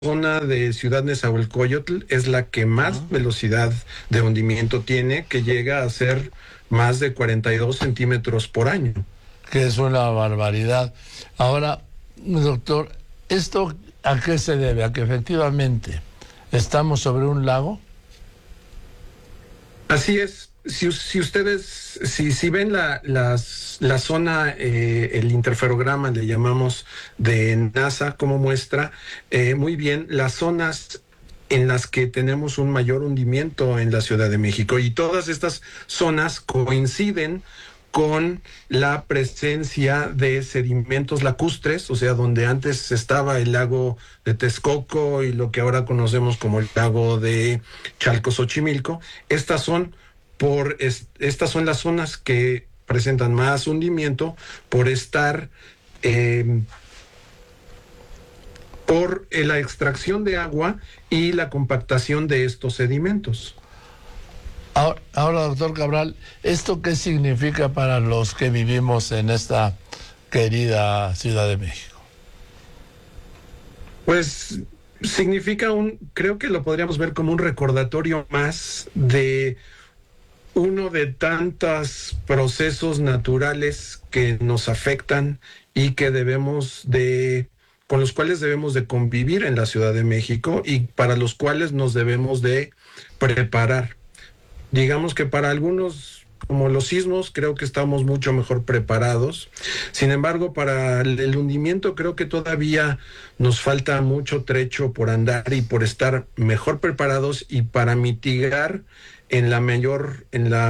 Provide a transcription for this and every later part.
zona de Ciudad Nezahualcóyotl es la que más velocidad de hundimiento tiene, que llega a ser más de 42 centímetros por año. Que es una barbaridad. Ahora, doctor, ¿esto a qué se debe? ¿A que efectivamente estamos sobre un lago? Así es. Si ustedes, si ven la zona, el interferograma, le llamamos, de NASA, como muestra muy bien las zonas en las que tenemos un mayor hundimiento en la Ciudad de México. Y todas estas zonas coinciden con la presencia de sedimentos lacustres, o sea, donde antes estaba el lago de Texcoco y lo que ahora conocemos como el lago de Chalco-Xochimilco. Estas son las zonas que presentan más hundimiento por estar por la extracción de agua y la compactación de estos sedimentos. Ahora, doctor Cabral, ¿esto qué significa para los que vivimos en esta querida Ciudad de México? Pues significa creo que lo podríamos ver como un recordatorio más de uno de tantos procesos naturales que nos afectan y que con los cuales debemos de convivir en la Ciudad de México y para los cuales nos debemos de preparar. Digamos que para algunos, como los sismos, creo que estamos mucho mejor preparados. Sin embargo, para el hundimiento creo que todavía nos falta mucho trecho por andar y por estar mejor preparados y para mitigar en la mejor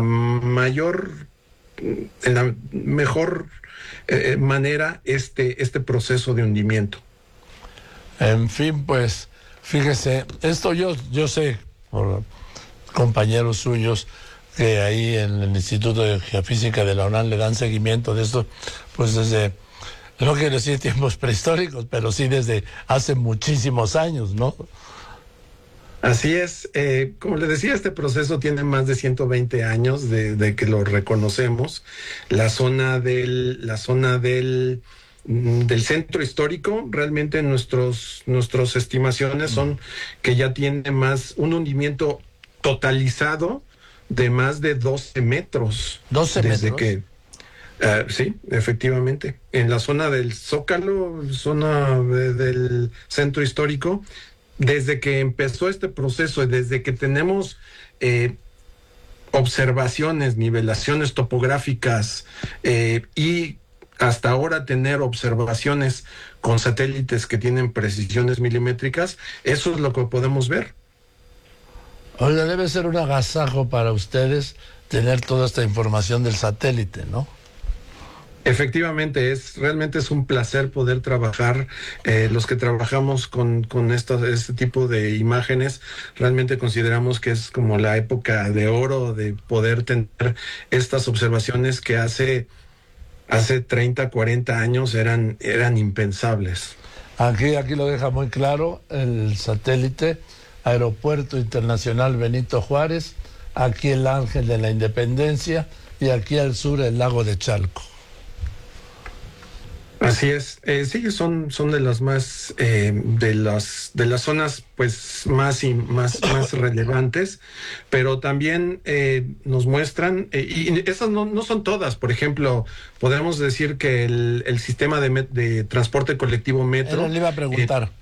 manera este proceso de hundimiento. En fin, pues, fíjese, esto yo sé por compañeros suyos que ahí en el Instituto de Geofísica de la UNAM le dan seguimiento de esto, pues desde, no quiero decir tiempos prehistóricos, pero sí desde hace muchísimos años, ¿no? Así es. Como le decía, este proceso tiene más de 120 años de que lo reconocemos. La zona del centro histórico, realmente nuestras estimaciones son que ya tiene un hundimiento totalizado de más de 12 metros. ¿12 metros? Sí, efectivamente. En la zona del Zócalo, zona del centro histórico, desde que empezó este proceso y desde que tenemos observaciones, nivelaciones topográficas y hasta ahora tener observaciones con satélites que tienen precisiones milimétricas, eso es lo que podemos ver. Oiga, debe ser un agasajo para ustedes tener toda esta información del satélite, ¿no? Efectivamente, realmente es un placer poder trabajar. Los que trabajamos con este tipo de imágenes, realmente consideramos que es como la época de oro de poder tener estas observaciones que hace 30, 40 años eran impensables. Aquí lo deja muy claro el satélite, Aeropuerto Internacional Benito Juárez, aquí el Ángel de la Independencia y aquí al sur el lago de Chalco. Así es, sí, son de las más de las zonas pues más relevantes, pero también nos muestran y esas no son todas. Por ejemplo, podemos decir que el sistema de transporte colectivo metro. Le iba a preguntar.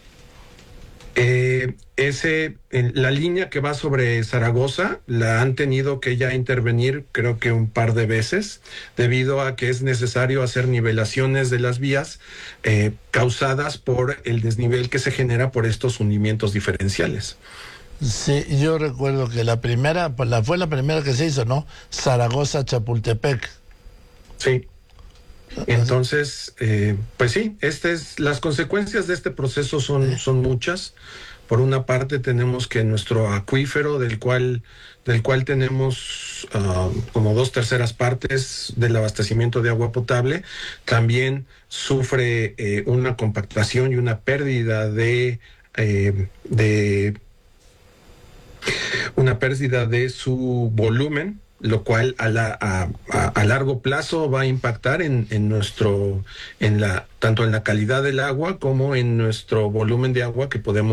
La línea que va sobre Zaragoza la han tenido que ya intervenir creo que un par de veces debido a que es necesario hacer nivelaciones de las vías causadas por el desnivel que se genera por estos hundimientos diferenciales. Sí, yo recuerdo que fue la primera que se hizo, ¿no? Zaragoza-Chapultepec. Sí. Entonces, pues sí, las consecuencias de este proceso son muchas. Por una parte tenemos que nuestro acuífero, del cual tenemos como 2/3 partes del abastecimiento de agua potable, también sufre una compactación y una pérdida de su volumen. lo cual a largo plazo va a impactar tanto en la calidad del agua como en nuestro volumen de agua que podemos